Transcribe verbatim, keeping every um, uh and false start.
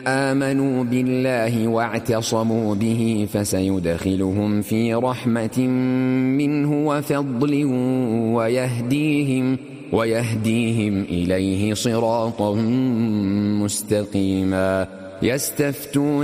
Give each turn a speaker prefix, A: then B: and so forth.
A: آمنوا بالله واعتصموا به فسيدخلهم في رحمة منه وفضل ويهديهم, ويهديهم إليه صراطا مستقيما. يستفتون